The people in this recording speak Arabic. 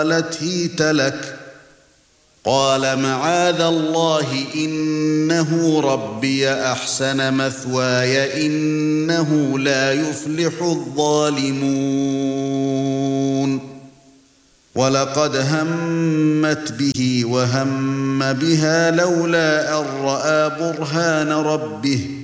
قالت هيت لك قال معاذ الله إنه ربي أحسن مثواي إنه لا يفلح الظالمون ولقد همت به وهم بها لولا أن رأى برهان ربه